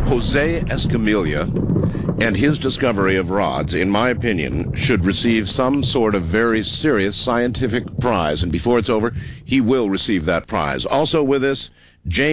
Jose Escamilla and his discovery of rods, in my opinion, should receive some sort of very serious scientific prize. And before it's over, he will receive that prize. Also with us, James